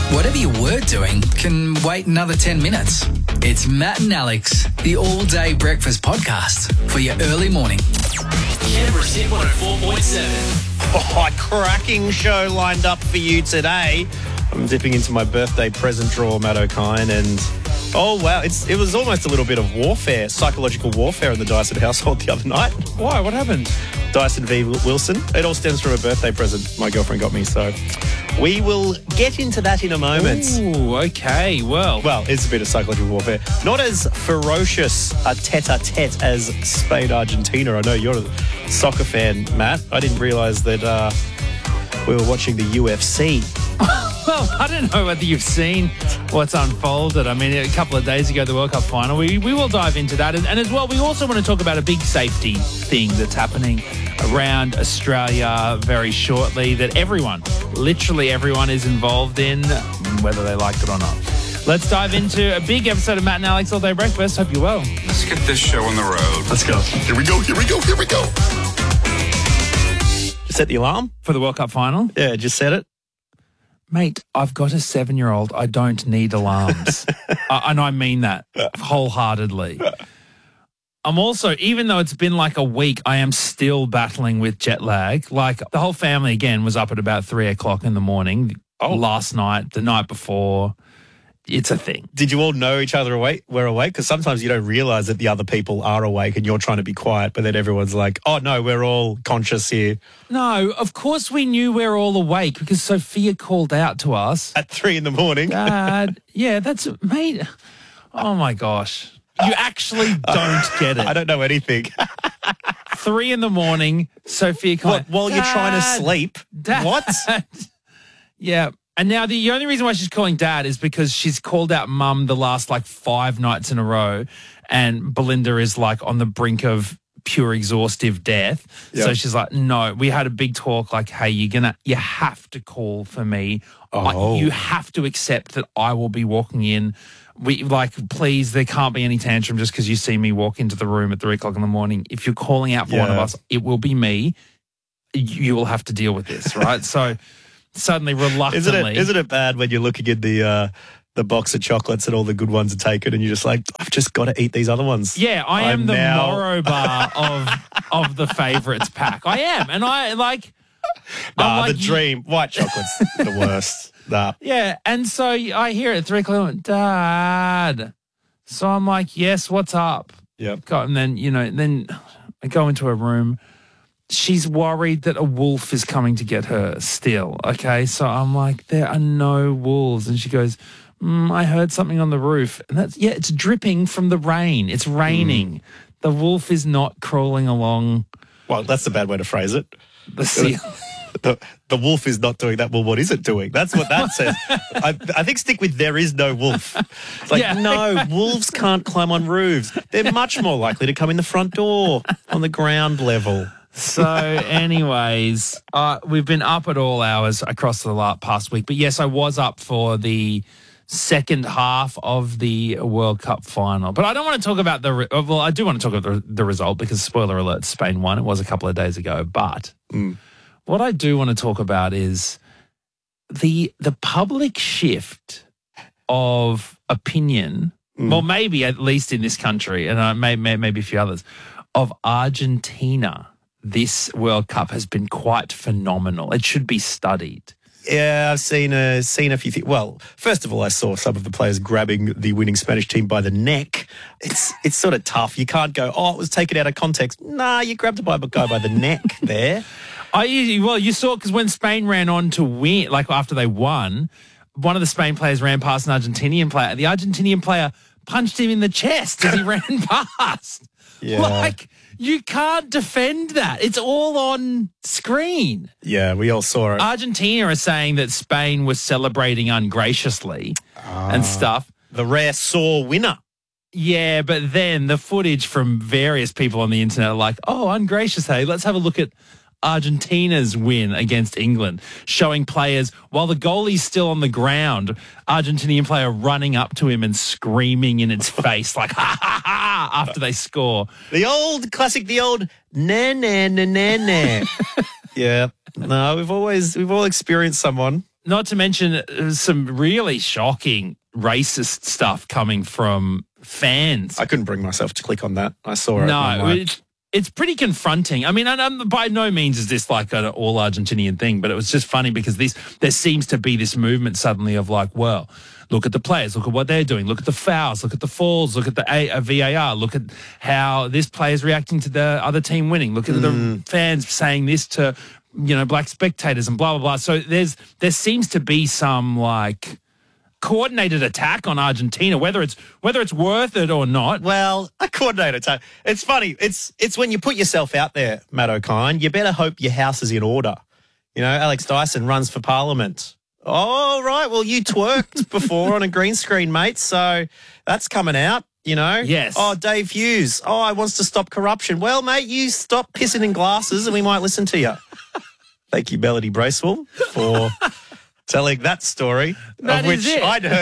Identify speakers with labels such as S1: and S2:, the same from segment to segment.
S1: Whatever you were doing can wait another 10 minutes. It's Matt and Alex, the all-day breakfast podcast for your early morning.
S2: Canberra's Hit 104.7.
S3: Oh, cracking show lined up for you today. I'm dipping into my birthday present drawer, Matt O'Kine, and oh wow, it was almost a little bit of warfare, psychological warfare in the Dyson household the other night.
S4: Why? What happened?
S3: Dyson v. Wilson. It all stems from a birthday present my girlfriend got me, so we will get into that in a moment.
S4: Ooh, okay, well,
S3: It's a bit of psychological warfare. Not as ferocious a tete-a-tete as Spain-Argentina. I know you're a soccer fan, Matt. I didn't realise that we were watching the UFC.
S4: Well, I don't know whether you've seen what's unfolded. I mean, a couple of days ago, the World Cup final, we will dive into that. And as well, we also want to talk about a big safety thing that's happening around Australia very shortly that everyone, literally everyone, is involved in, whether they like it or not. Let's dive into a big episode of Matt and Alex All Day Breakfast. Hope you're well.
S5: Let's get this show on the road.
S6: Let's go. Here we go.
S3: Set the alarm?
S4: For the World Cup final?
S3: Yeah, just set it.
S4: Mate, I've got a 7-year-old. I don't need alarms. And I mean that wholeheartedly. I'm also, even though it's been like a week, I am still battling with jet lag. Like, the whole family, again, was up at about 3 o'clock in the morning last night, the night before. It's a thing.
S3: Did you all know each other were awake? Because sometimes you don't realise that the other people are awake and you're trying to be quiet, but then everyone's like, oh, no, we're all conscious here.
S4: No, of course we knew we were all awake because Sophia called out to us.
S3: At 3 in the morning.
S4: Dad, yeah, mate, oh my gosh. You actually don't get it.
S3: I don't know anything.
S4: 3 in the morning, Sophia called.
S3: While you're trying to sleep?
S4: Dad.
S3: What?
S4: Yeah. And now the only reason why she's calling Dad is because she's called out Mum the last 5 nights in a row, and Belinda is on the brink of pure exhaustive death. Yep. So she's like, no, we had a big talk hey, you have to call for me.
S3: Oh.
S4: You have to accept that I will be walking in. Please, there can't be any tantrum just because you see me walk into the room at 3 o'clock in the morning. If you're calling out for one of us, it will be me. You will have to deal with this, right? So suddenly, reluctantly.
S3: Isn't it bad when you're looking at the box of chocolates and all the good ones are taken and you're just like, I've just got to eat these other ones?
S4: Yeah, I am the Morrow bar of the favourites pack. I am. And
S3: the dream. White chocolate's the worst. Nah.
S4: Yeah, and so I hear it at 3 o'clock, Dad. So I'm like, yes, what's up?
S3: Yep.
S4: And then, then I go into her room. She's worried that a wolf is coming to get her still, okay? So I'm like, there are no wolves. And she goes, I heard something on the roof. And it's dripping from the rain. It's raining. The wolf is not crawling along.
S3: Well, that's the bad way to phrase it.
S4: The seal.
S3: The wolf is not doing that. Well, what is it doing? That's what that says. I think stick with there is no wolf. It's no, wolves can't climb on roofs. They're much more likely to come in the front door on the ground level.
S4: So anyways, we've been up at all hours across the past week. But yes, I was up for the second half of the World Cup final. But I don't want to talk about I do want to talk about the result because, spoiler alert, Spain won. It was a couple of days ago. But what I do want to talk about is the public shift of opinion, well, maybe at least in this country, and maybe a few others, of Argentina. This World Cup has been quite phenomenal. It should be studied.
S3: Yeah, I've seen a few things. Well, first of all, I saw some of the players grabbing the winning Spanish team by the neck. It's sort of tough. You can't go, it was taken out of context. Nah, you grabbed a guy by the neck there.
S4: You saw because when Spain ran on to win, after they won, one of the Spain players ran past an Argentinian player. The Argentinian player punched him in the chest as he ran past.
S3: Yeah.
S4: You can't defend that. It's all on screen.
S3: Yeah, we all saw it.
S4: Argentina are saying that Spain was celebrating ungraciously and stuff.
S3: The rare sore winner.
S4: Yeah, but then the footage from various people on the internet are like, ungracious, hey, let's have a look at Argentina's win against England, showing players, while the goalie's still on the ground, Argentinian player running up to him and screaming in its face ha, ha, ha, after they score.
S3: The old classic, nah. Yeah. No, we've all experienced someone
S4: not to mention some really shocking racist stuff coming from fans.
S3: I couldn't bring myself to click on that. I saw it.
S4: No, it's pretty confronting. I mean, by no means is this like an all Argentinian thing, but it was just funny because there seems to be this movement suddenly of like, well, look at the players, look at what they're doing, look at the fouls, look at the falls, look at the VAR, look at how this player's reacting to the other team winning, look at the fans saying this to, black spectators and blah, blah, blah. So there seems to be some like coordinated attack on Argentina, whether it's worth it or not.
S3: Well, a coordinated attack. It's funny. It's when you put yourself out there, Matt O'Kine, you better hope your house is in order. Alex Dyson runs for Parliament. Oh, right. Well, you twerked before on a green screen, mate. So that's coming out,
S4: Yes.
S3: Oh, Dave Hughes. Oh, I wants to stop corruption. Well, mate, you stop pissing in glasses and we might listen to you. Thank you, Melody Bracewell, for telling that story,
S4: That
S3: of
S4: is
S3: which
S4: it.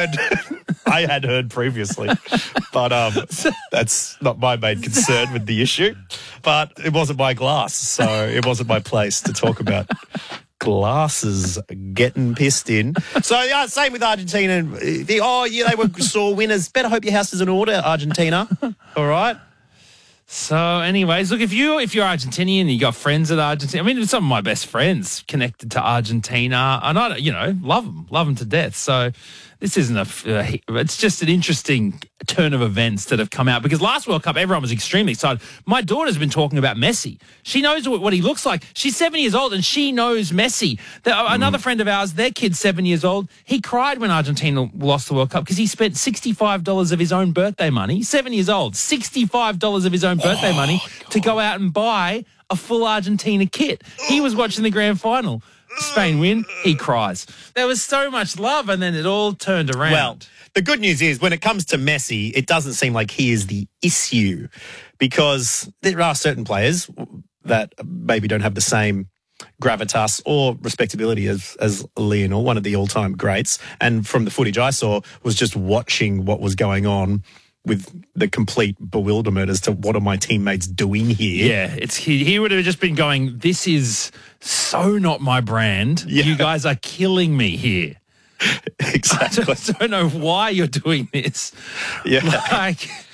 S3: I had heard previously. But that's not my main concern with the issue. But it wasn't my glass, so it wasn't my place to talk about glasses getting pissed in. So, yeah, same with Argentina. They were sore winners. Better hope your house is in order, Argentina. All right?
S4: So, anyways, look, if you're Argentinian and you got friends at Argentina, I mean, some of my best friends connected to Argentina, and I, love them to death. So, this isn't it's just an interesting turn of events that have come out because last World Cup, everyone was extremely excited. My daughter's been talking about Messi. She knows what he looks like. She's 7 years old and she knows Messi. Another friend of ours, their kid's 7 years old. He cried when Argentina lost the World Cup because he spent $65 of his own birthday money, 7 years old, $65 of his own birthday money to go out and buy a full Argentina kit. He was watching the grand final. Spain win, he cries. There was so much love and then it all turned around.
S3: Well, the good news is when it comes to Messi, it doesn't seem like he is the issue because there are certain players that maybe don't have the same gravitas or respectability as Lionel, one of the all-time greats. And from the footage I saw was just watching what was going on with the complete bewilderment as to what are my teammates doing here.
S4: Yeah, he would have just been going, this is so not my brand.
S3: Yeah.
S4: You guys are killing me here.
S3: Exactly.
S4: I don't know why you're doing this.
S3: Yeah.
S4: Like,